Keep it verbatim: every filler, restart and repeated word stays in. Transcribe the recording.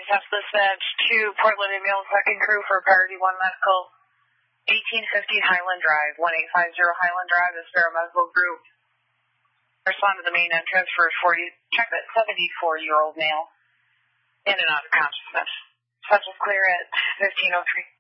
Test dispatch to Portland Ambulance Second Crew for Priority one Medical, eighteen fifty Highland Drive, eighteen fifty Highland Drive, the Sparrow Medical Group. Respond to the main entrance for forty, check that seventy-four-year-old male in and out of consciousness. Such is clear at fifteen oh three.